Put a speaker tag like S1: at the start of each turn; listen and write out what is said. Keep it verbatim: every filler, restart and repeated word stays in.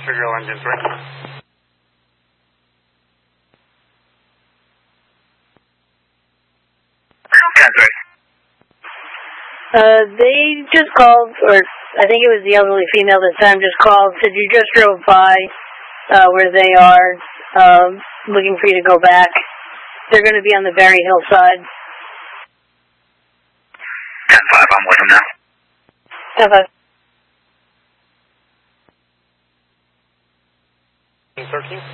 S1: Serial engine three.
S2: Uh, they just called, or I think it was the elderly female this time, just called, said you just drove by uh, where they are, um, looking for you to go back. They're going to be on the Berry Hill side.
S3: ten five, I'm with them now.
S2: ten five.
S1: thirteen.